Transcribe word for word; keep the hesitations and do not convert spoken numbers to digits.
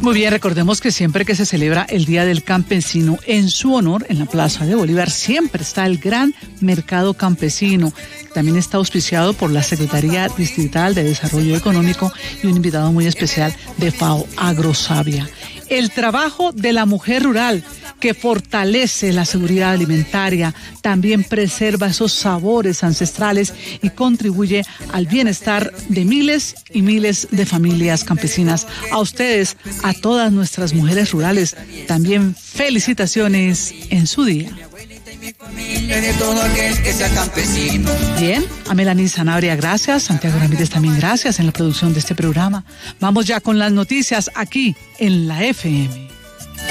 Muy bien, recordemos que siempre que se celebra el Día del Campesino, en su honor, en la Plaza de Bolívar, siempre está el Gran Mercado Campesino. También está auspiciado por la Secretaría Distrital de Desarrollo Económico y un invitado muy especial de FAO Agrosavia. El trabajo de la mujer rural, que fortalece la seguridad alimentaria, también preserva esos sabores ancestrales y contribuye al bienestar de miles y miles de familias campesinas. A ustedes, a todas nuestras mujeres rurales, también felicitaciones en su día. Bien, a Melanie Sanabria, gracias. Santiago Ramírez también gracias en la producción de este programa. Vamos ya con las noticias aquí en la F M.